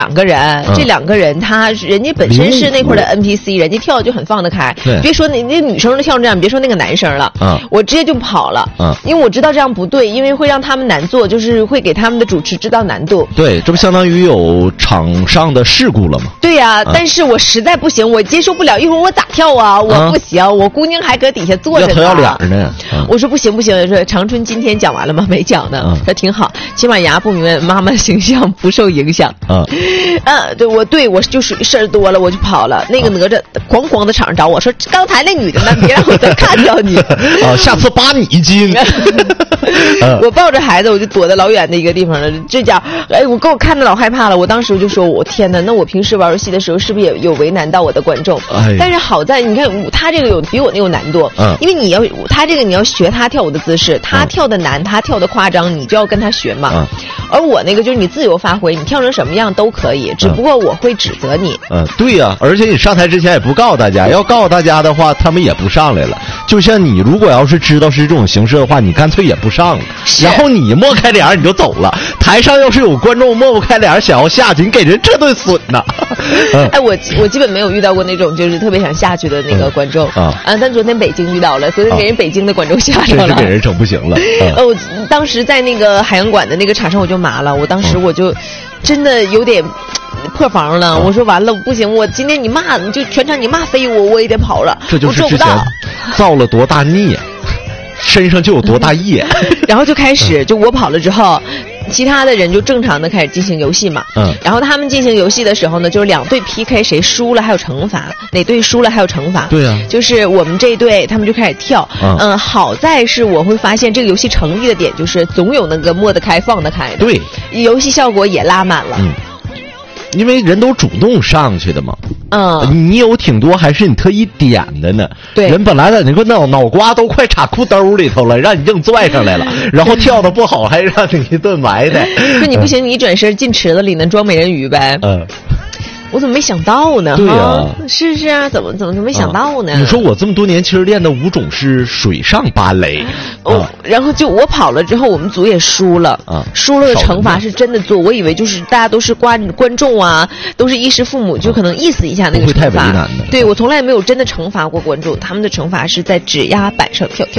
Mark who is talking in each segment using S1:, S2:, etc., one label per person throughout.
S1: 两个人，这两个人人家本身是那块的 NPC， 人家跳就很放得开。别说那女生都跳这样，别说那个男生了，我直接就跑了，因为我知道这样不对，因为会让他们难做，就是会给他们的主持制造难度。
S2: 对，这不相当于有场上的事故了吗？
S1: 对呀，但是我实在不行，我接受不了，一会儿我咋跳啊？我不行，我姑娘还搁底下坐着呢，
S2: 要头要脸呢。
S1: 我说不行，说长春今天讲完了吗？没讲呢。他挺好，起码牙不明白，妈妈形象不受影响。对我就是事儿多了，我就跑了。那个哪吒哐哐的场上找我说，刚才那女的呢，别让我再看到你。
S2: 下次扒你一斤。
S1: 我抱着孩子，我就躲在老远的一个地方了。这家，我给我看着老害怕了。我当时就说，我天哪，那我平时玩游戏的时候是不是也有为难到我的观众？但是好在你看他这个比我那有难度，因为他这个你要学他跳舞的姿势，他跳的难，他跳的夸张，你就要跟他学嘛。而我那个就是你自由发挥，你跳成什么样都可以，只不过我会指责你。
S2: 对呀，而且你上台之前也不告诉大家，要告诉大家的话，他们也不上来了。就像你如果要是知道是这种形式的话，你干脆也不上了，然后你抹开脸你就走了。台上要是有观众抹不开脸想要下去，你给人这顿损呐。
S1: 我基本没有遇到过那种就是特别想下去的那个观众但昨天北京遇到了，昨天给人北京的观众吓着了，
S2: 真是给人整不行了。
S1: 我当时在那个海洋馆的那个场上我就麻了，我当时我就真的有点破防了。我说完了不行，我今天你骂你就全场你骂飞我也得跑了，
S2: 这就是之前造了多大孽，身上就有多大业。
S1: 然后就开始就我跑了之后，其他的人就正常的开始进行游戏嘛。然后他们进行游戏的时候呢，就是两队 PK， 谁输了还有惩罚，哪队输了还有惩罚。
S2: 对啊，
S1: 就是我们这一队他们就开始跳。好在是我会发现这个游戏成立的点就是总有那个摸得开放得开的。
S2: 对，
S1: 游戏效果也拉满了。
S2: 因为人都主动上去的嘛。你有挺多还是你特意点的呢。对，人本来在那个脑瓜都快插裤兜里头了，让你硬拽上来了，然后跳的不好还让你一顿埋汰。
S1: 说你不行，你一转身进池子里能装美人鱼呗。我怎么没想到呢？
S2: 对呀，
S1: 是啊，怎么没想到呢？
S2: 你说我这么多年其实练的舞种是水上芭蕾。
S1: 然后就我跑了之后，我们组也输了。输了的惩罚是真的做，我以为就是大家都是观众啊，都是衣食父母，就可能意思一下那个惩罚。
S2: 不会太为难的。
S1: 对，我从来没有真的惩罚过观众，他们的惩罚是在指压板上跳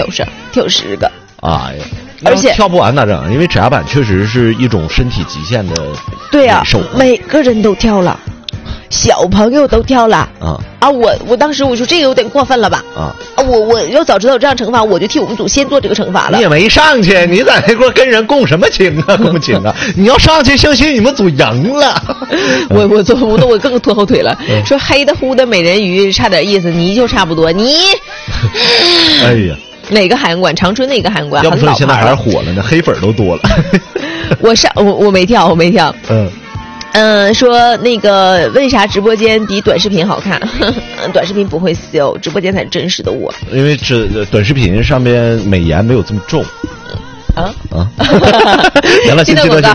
S1: 10个。而且
S2: 跳不完咋整？因为指压板确实是一种身体极限的忍受。
S1: 对啊，每个人都跳了。小朋友都跳了我当时我说这个有点过分了吧我要早知道这样惩罚，我就替我们组先做这个惩罚了。
S2: 你也没上去，你在那块跟人共什么情啊？共情啊！你要上去，兴许你们组赢了。
S1: 我更拖后腿了。说黑的乎的美人鱼差点意思，泥就差不多。你，
S2: 哎呀，
S1: 哪个海洋馆？长春那个海洋馆？
S2: 要不说你现在还是火了呢，黑粉都多了。
S1: 我没跳。说那个为啥直播间比短视频好看？短视频不会秀，直播间才是真实的我。
S2: 因为短视频上面美颜没有这么重。行了，先接着。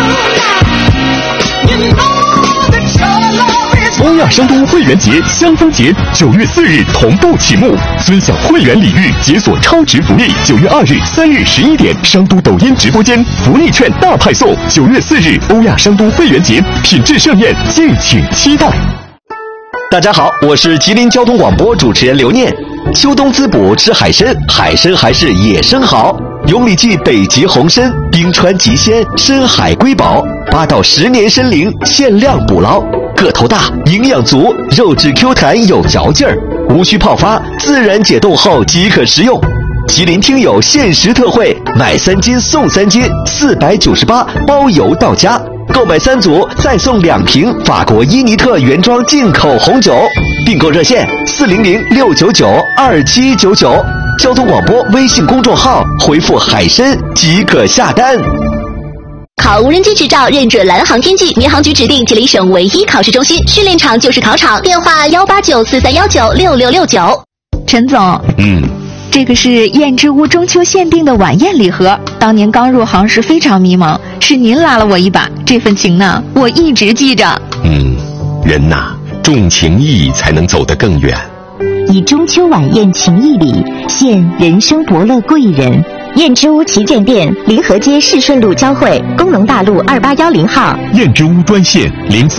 S3: 欧亚商都会员节香枫节9月4日同步启幕，尊享会员礼遇，解锁超值福利。9月2日、3日11点，商都抖音直播间福利券大派送。9月4日，欧亚商都会员节品质盛宴，敬请期待。
S4: 大家好，我是吉林交通广播主持人刘念。秋冬滋补吃海参，海参还是野生好。永里记北极红参，冰川极鲜，深海瑰宝，8到10年参龄，限量捕捞。个头大，营养足，肉质 Q 弹有嚼劲儿，无需泡发，自然解冻后即可食用。吉林听友限时特惠，买3斤送3斤，498包邮到家。购买3组再送2瓶法国伊尼特原装进口红酒。订购热线400-699-2799，交通广播微信公众号回复海参即可下单。
S5: 考无人机执照认准蓝航天技，民航局指定吉林省唯一考试中心，训练场就是考场，电话18943196669。
S6: 陈总，这个是燕之屋中秋限定的晚宴礼盒，当年刚入行时非常迷茫，是您拉了我一把，这份情呢，我一直记着。
S3: 人呐，重情义才能走得更远。
S5: 以中秋晚宴情谊礼，献人生伯乐贵人。燕之屋旗舰店，临河街市顺路交汇，工农大路2810号。
S3: 燕之屋专线04